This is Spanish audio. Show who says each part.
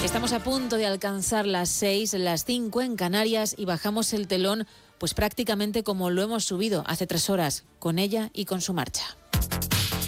Speaker 1: Estamos a punto de alcanzar las 6, las 5 en Canarias y bajamos el telón pues prácticamente como lo hemos subido hace 3 horas, con ella y con su marcha.